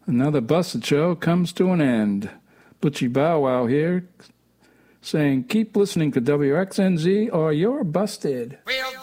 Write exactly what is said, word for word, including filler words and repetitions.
Another Busted Show comes to an end. Butchie Bow Wow here, saying keep listening to W X N Z or you're busted. Real